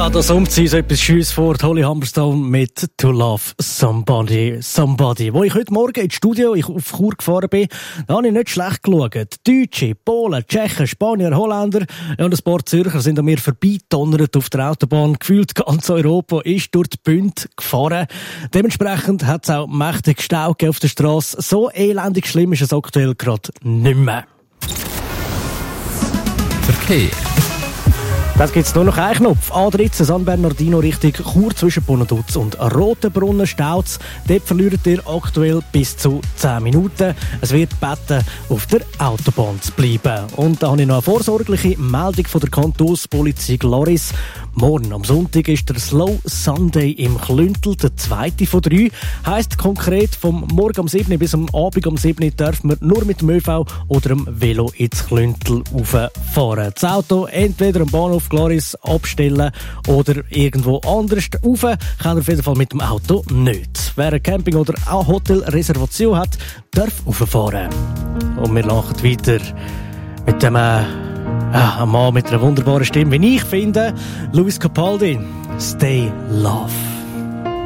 Ja, das Umziehen so etwas Schönes vor Holly Humberstone mit «To Love Somebody». Wo ich heute Morgen ins Studio auf Chur gefahren bin, da habe ich nicht schlecht geschaut. Deutsche, Polen, Tschechen, Spanier, Holländer und ein paar Zürcher sind an mir vorbeidonnert auf der Autobahn. Gefühlt ganz Europa ist durch die Bünde gefahren. Dementsprechend hat es auch mächtig Stau auf der Straße. So elendig schlimm ist es aktuell gerade nicht mehr. Verkehr. Das gibt's nur noch einen Knopf. A13 San Bernardino Richtung Chur zwischen Bonaduz und Rotenbrunnen staut's. Dort verliert ihr aktuell bis zu 10 Minuten. Es wird gebeten, auf der Autobahn zu bleiben. Und da habe ich noch eine vorsorgliche Meldung von der Kantonspolizei Gloris. Morgen am Sonntag ist der Slow Sunday im Klüntel, der zweite von 3. Heisst konkret, vom Morgen um 7 bis am Abend um 7 darf man nur mit dem ÖV oder dem Velo ins Klüntel rauffahren. Das Auto entweder am Bahnhof Gloris abstellen oder irgendwo anders rauf, kann auf jeden Fall mit dem Auto nicht. Wer ein Camping- oder eine Hotelreservation hat, darf rauffahren. Und wir lachen weiter mit dem ein Mann mit einer wunderbaren Stimme, wie ich finde, Lewis Capaldi, «Stay Love».